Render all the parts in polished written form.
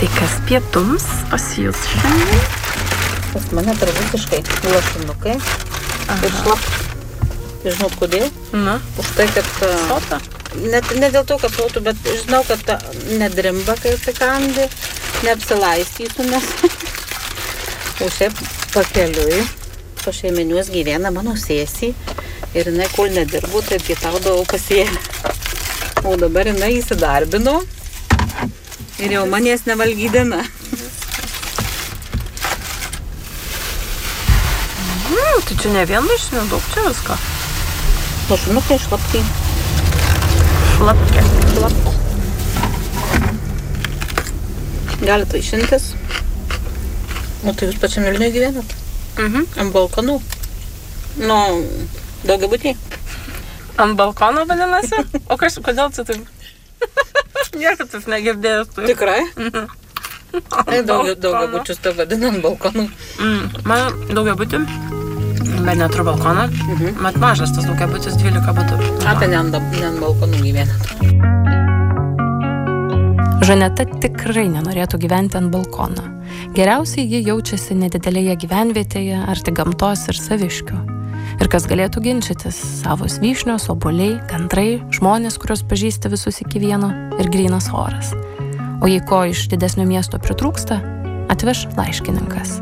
Tai kas pietums pas jūs šiandien? Pas mane tradiciškai lašinukai ir žinot kodėl? Na, Už tai, kad... sota? Ne dėl to, kad sotų, bet žinau, kad nedrimba, kai atsikandi, neapsilaistysiu, nes... O šiaip pakeliui, po šeiminius gyvena mano sėsį ir jinai, kol nedirbu, tai pietaudavau pasėlį. O dabar jinai įsidarbino ir jau manęs nevalgydina. Tai čia ne vien lašinių, daug čia visko. Lašinukai šlapki. Šlapkė. Galit vaišintis. O tai jūs pačiam Vilniuje gyvenat? Ant balkonų. Nu, daugiabutį. Ant balkono vadinasi? O kodėl čia taip? Niekad tas negirdėjęs. Tikrai? Daugiabučius tai vadinam balkonų. Man daugiabutį, bet neturiu balkoną. Mat mažas tas daugiabutis 12 butų. Apie ne ant balkonų gyvenat. Žaneta tikrai nenorėtų gyventi ant balkono. Geriausiai ji jaučiasi nedidelėje gyvenvietėje, arti gamtos ir saviškių. Ir kas galėtų ginčytis - savos vyšnios, obuoliai, gandrai, žmonės, kurios pažįsta visus iki vieno ir grynas oras. O jei ko iš didesnio miesto pritrūksta, atveš laiškininkas.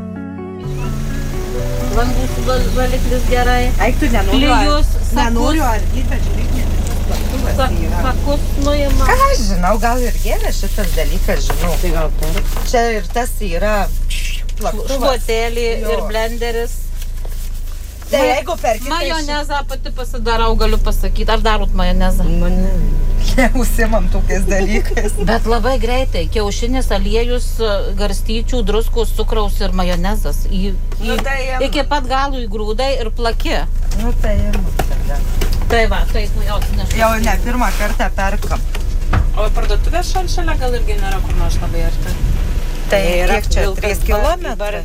Langų valiklis gerai. Eik, tu nenoriu ardyti, bet žiūrėk, Sakus nuima. ką aš žinau, gal ir geras šitas dalykas, žinau. Tai gal tai. Čia ir tas yra plaktuvas. Šluotelį ir blenderis. Tai jeigu perkite... Majonezą pati pasidarau, galiu pasakyti. Ar darot majonezą? Neusimam tokiais dalykais. Bet labai greitai. Kiaušinis, aliejus, garstyčių, druskos, cukraus ir majonezas. Iki pat galų įgrūdai ir plaki. Nu tai Tai va, tai atnešu. jau ne pirmą kartą perkam. O parduotuvės šalia gal irgi nėra kur nors labai arti. Tai kiek čia 3 kilometrai?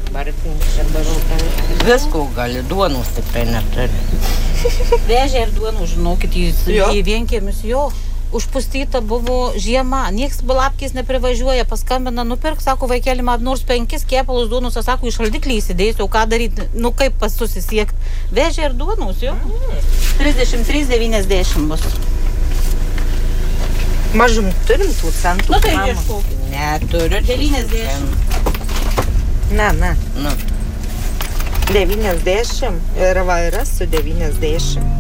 Visko gali, duonos tikrai neturi. Vežė ir duonų, žinokit, Jo. į vienkiemius jo. Užpustyta buvo žiema, nieks balapkės neprivažiuoja, paskambina, nupirk, sako, vaikeli, man nors 5 kepalus duonus, sako, į šaldiklį įsidėsiu, kaip daryti, kaip susisiekti. Vežė ir duonus, jo. 33,90 bus. Mažum turim tų centų. Nu tai ieškokit. Neturiu. 90. Ne. Nu. 90 ir va yra su 90.